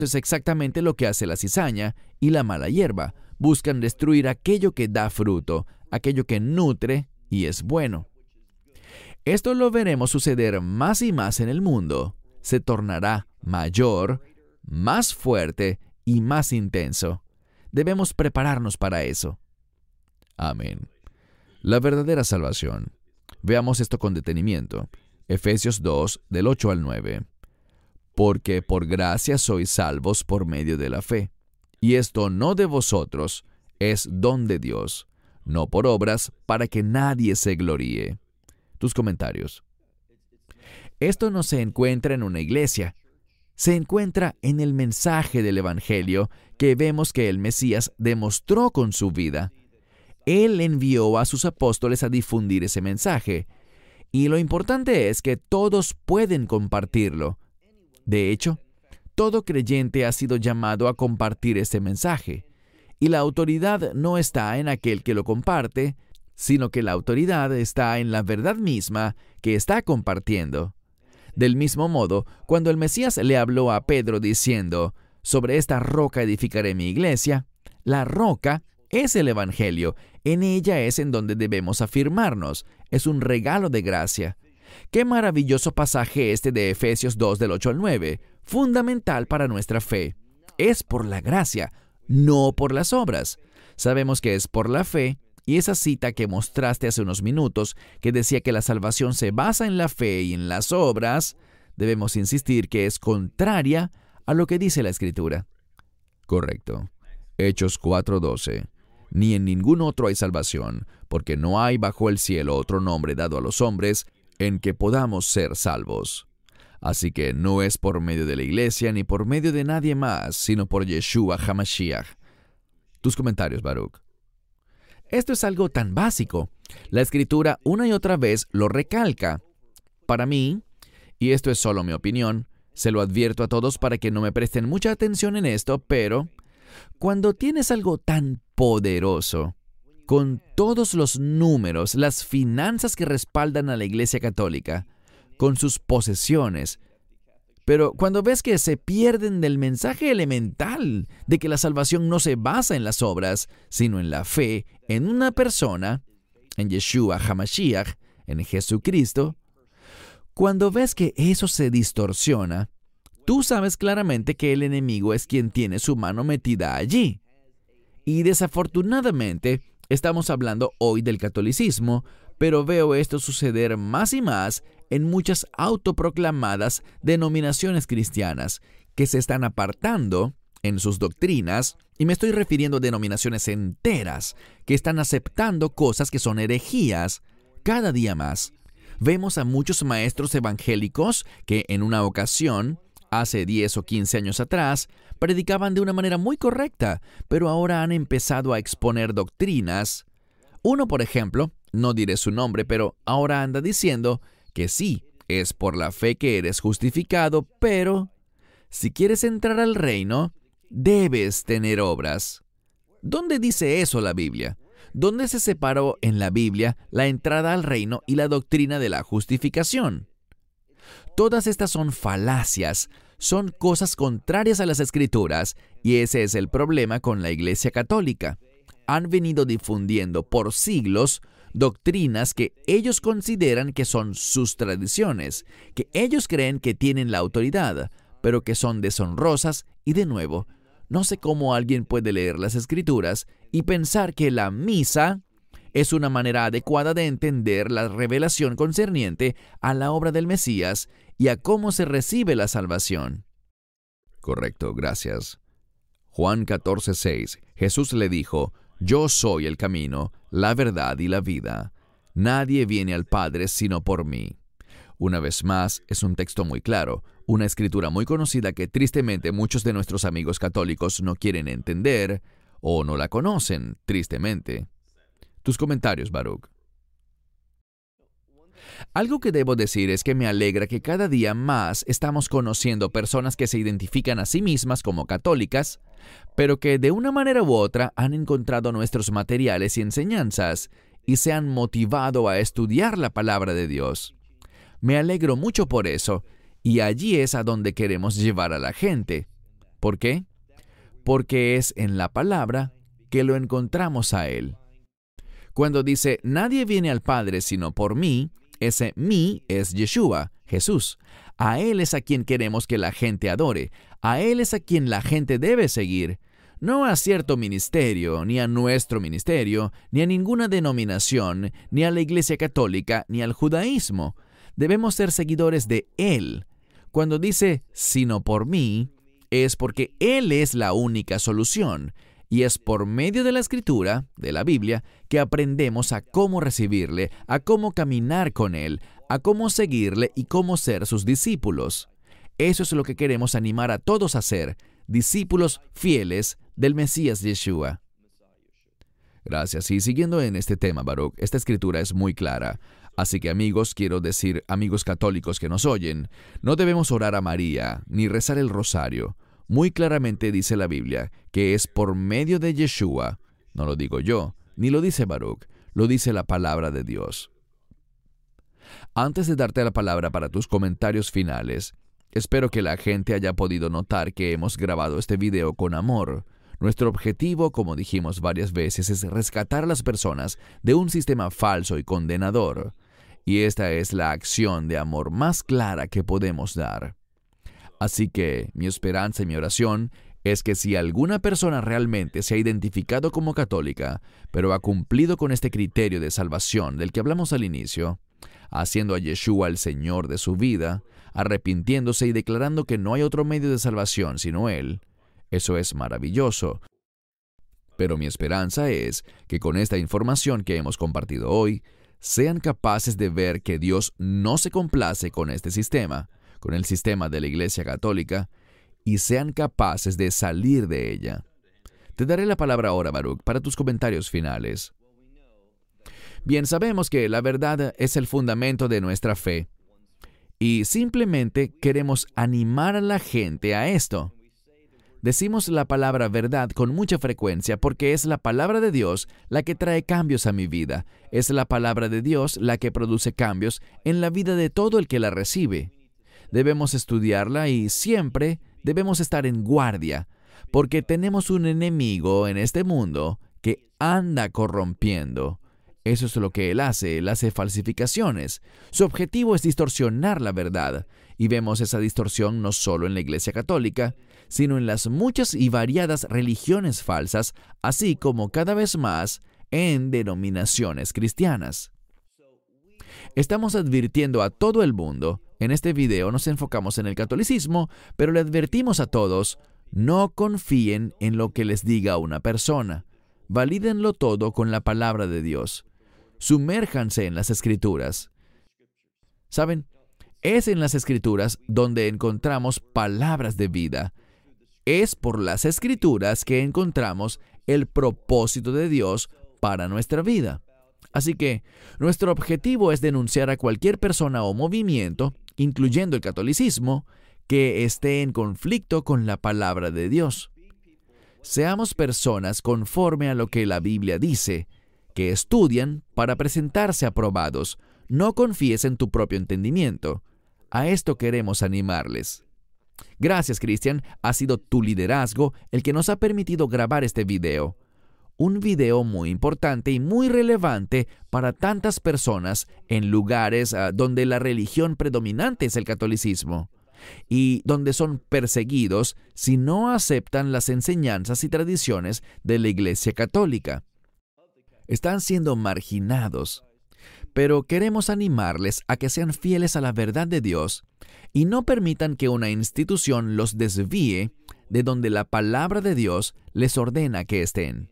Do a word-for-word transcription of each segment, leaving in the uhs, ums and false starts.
es exactamente lo que hace la cizaña y la mala hierba. Buscan destruir aquello que da fruto, aquello que nutre y es bueno. Esto lo veremos suceder más y más en el mundo. Se tornará mayor, más fuerte y más intenso. Debemos prepararnos para eso. Amén. La verdadera salvación. Veamos esto con detenimiento. Efesios dos, del ocho al nueve. Porque por gracia sois salvos por medio de la fe. Y esto no de vosotros, es don de Dios, no por obras, para que nadie se gloríe. Tus comentarios. Esto no se encuentra en una iglesia. Se encuentra en el mensaje del Evangelio que vemos que el Mesías demostró con su vida. Él envió a sus apóstoles a difundir ese mensaje. Y lo importante es que todos pueden compartirlo. De hecho, todo creyente ha sido llamado a compartir ese mensaje. Y la autoridad no está en aquel que lo comparte, sino que la autoridad está en la verdad misma que está compartiendo. Del mismo modo, cuando el Mesías le habló a Pedro diciendo, «Sobre esta roca edificaré mi iglesia», la roca es el Evangelio. En ella es en donde debemos afirmarnos. Es un regalo de gracia. Qué maravilloso pasaje este de Efesios dos, del ocho al nueve, fundamental para nuestra fe. Es por la gracia, no por las obras. Sabemos que es por la fe, y esa cita que mostraste hace unos minutos, que decía que la salvación se basa en la fe y en las obras, debemos insistir que es contraria a lo que dice la Escritura. Correcto. Hechos cuatro doce. Ni en ningún otro hay salvación, porque no hay bajo el cielo otro nombre dado a los hombres en que podamos ser salvos. Así que no es por medio de la iglesia ni por medio de nadie más, sino por Yeshua HaMashiach. Tus comentarios, Baruch. Esto es algo tan básico. La Escritura una y otra vez lo recalca. Para mí, y esto es solo mi opinión, se lo advierto a todos para que no me presten mucha atención en esto, pero cuando tienes algo tan poderoso, con todos los números, las finanzas que respaldan a la Iglesia Católica, con sus posesiones, pero cuando ves que se pierden del mensaje elemental de que la salvación no se basa en las obras, sino en la fe, en una persona, en Yeshua HaMashiach, en Jesucristo, cuando ves que eso se distorsiona, tú sabes claramente que el enemigo es quien tiene su mano metida allí. Y desafortunadamente, estamos hablando hoy del catolicismo, pero veo esto suceder más y más en muchas autoproclamadas denominaciones cristianas que se están apartando en sus doctrinas, y me estoy refiriendo a denominaciones enteras que están aceptando cosas que son herejías cada día más. Vemos a muchos maestros evangélicos que en una ocasión, hace diez o quince años atrás, predicaban de una manera muy correcta, pero ahora han empezado a exponer doctrinas. Uno, por ejemplo, no diré su nombre, pero ahora anda diciendo que sí, es por la fe que eres justificado, pero si quieres entrar al reino, debes tener obras. ¿Dónde dice eso la Biblia? ¿Dónde se separó en la Biblia la entrada al reino y la doctrina de la justificación? Todas estas son falacias, son cosas contrarias a las Escrituras, y ese es el problema con la Iglesia Católica. Han venido difundiendo por siglos doctrinas que ellos consideran que son sus tradiciones, que ellos creen que tienen la autoridad, pero que son deshonrosas y, de nuevo, no sé cómo alguien puede leer las Escrituras y pensar que la misa es una manera adecuada de entender la revelación concerniente a la obra del Mesías y a cómo se recibe la salvación. Correcto, gracias. Juan catorce seis. Jesús le dijo, «Yo soy el camino, la verdad y la vida. Nadie viene al Padre sino por mí». Una vez más, es un texto muy claro, una escritura muy conocida que tristemente muchos de nuestros amigos católicos no quieren entender o no la conocen, tristemente. Tus comentarios, Baruch. Algo que debo decir es que me alegra que cada día más estamos conociendo personas que se identifican a sí mismas como católicas, pero que de una manera u otra han encontrado nuestros materiales y enseñanzas y se han motivado a estudiar la palabra de Dios. Me alegro mucho por eso, y allí es a donde queremos llevar a la gente. ¿Por qué? Porque es en la palabra que lo encontramos a Él. Cuando dice, nadie viene al Padre sino por mí, ese mí es Yeshua, Jesús. A Él es a quien queremos que la gente adore. A Él es a quien la gente debe seguir. No a cierto ministerio, ni a nuestro ministerio, ni a ninguna denominación, ni a la Iglesia Católica, ni al judaísmo. Debemos ser seguidores de Él. Cuando dice, sino por mí, es porque Él es la única solución. Y es por medio de la Escritura, de la Biblia, que aprendemos a cómo recibirle, a cómo caminar con Él, a cómo seguirle y cómo ser sus discípulos. Eso es lo que queremos animar a todos a hacer, discípulos fieles del Mesías Yeshua. Gracias. Y siguiendo en este tema, Baruch, esta escritura es muy clara. Así que amigos, quiero decir, amigos católicos que nos oyen, no debemos orar a María, ni rezar el rosario. Muy claramente dice la Biblia que es por medio de Yeshua, no lo digo yo, ni lo dice Baruch, lo dice la palabra de Dios. Antes de darte la palabra para tus comentarios finales, espero que la gente haya podido notar que hemos grabado este video con amor. Nuestro objetivo, como dijimos varias veces, es rescatar a las personas de un sistema falso y condenador. Y esta es la acción de amor más clara que podemos dar. Así que mi esperanza y mi oración es que si alguna persona realmente se ha identificado como católica, pero ha cumplido con este criterio de salvación del que hablamos al inicio, haciendo a Yeshua el Señor de su vida, arrepintiéndose y declarando que no hay otro medio de salvación sino Él, eso es maravilloso. Pero mi esperanza es que con esta información que hemos compartido hoy, sean capaces de ver que Dios no se complace con este sistema, con el sistema de la Iglesia Católica, y sean capaces de salir de ella. Te daré la palabra ahora, Baruch, para tus comentarios finales. Bien, sabemos que la verdad es el fundamento de nuestra fe, y simplemente queremos animar a la gente a esto. Decimos la palabra verdad con mucha frecuencia porque es la palabra de Dios la que trae cambios a mi vida. Es la palabra de Dios la que produce cambios en la vida de todo el que la recibe. Debemos estudiarla y siempre debemos estar en guardia, porque tenemos un enemigo en este mundo que anda corrompiendo. Eso es lo que él hace, él hace falsificaciones. Su objetivo es distorsionar la verdad, y vemos esa distorsión no solo en la Iglesia Católica, sino en las muchas y variadas religiones falsas, así como cada vez más en denominaciones cristianas. Estamos advirtiendo a todo el mundo. En este video nos enfocamos en el catolicismo, pero le advertimos a todos, no confíen en lo que les diga una persona. Valídenlo todo con la palabra de Dios. Sumérjanse en las Escrituras. ¿Saben? Es en las Escrituras donde encontramos palabras de vida. Es por las Escrituras que encontramos el propósito de Dios para nuestra vida. Así que nuestro objetivo es denunciar a cualquier persona o movimiento, incluyendo el catolicismo, que esté en conflicto con la palabra de Dios. Seamos personas conforme a lo que la Biblia dice, que estudian para presentarse aprobados. No confíes en tu propio entendimiento. A esto queremos animarles. Gracias, Cristian. Ha sido tu liderazgo el que nos ha permitido grabar este video. Un video muy importante y muy relevante para tantas personas en lugares uh, donde la religión predominante es el catolicismo y donde son perseguidos si no aceptan las enseñanzas y tradiciones de la Iglesia Católica. Están siendo marginados, pero queremos animarles a que sean fieles a la verdad de Dios y no permitan que una institución los desvíe de donde la palabra de Dios les ordena que estén.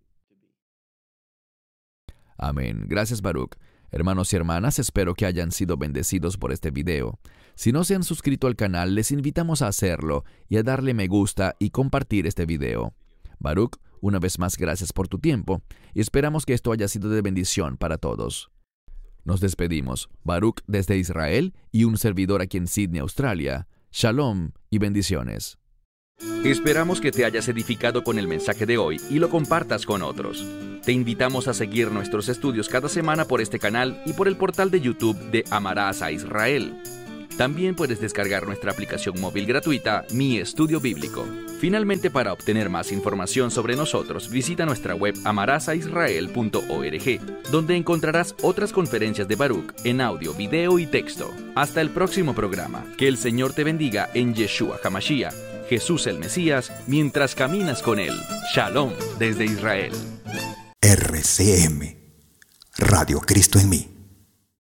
Amén. Gracias, Baruch. Hermanos y hermanas, espero que hayan sido bendecidos por este video. Si no se han suscrito al canal, les invitamos a hacerlo y a darle me gusta y compartir este video. Baruch, una vez más, gracias por tu tiempo y esperamos que esto haya sido de bendición para todos. Nos despedimos. Baruch desde Israel y un servidor aquí en Sydney, Australia. Shalom y bendiciones. Esperamos que te hayas edificado con el mensaje de hoy y lo compartas con otros. Te invitamos a seguir nuestros estudios cada semana por este canal y por el portal de YouTube de Amarás a Israel. También puedes descargar nuestra aplicación móvil gratuita, Mi Estudio Bíblico. Finalmente, para obtener más información sobre nosotros, visita nuestra web amarazaisrael punto org, donde encontrarás otras conferencias de Baruch en audio, video y texto. Hasta el próximo programa. Que el Señor te bendiga en Yeshua HaMashiach, Jesús el Mesías, mientras caminas con Él. Shalom desde Israel. R C M, Radio Cristo en mí.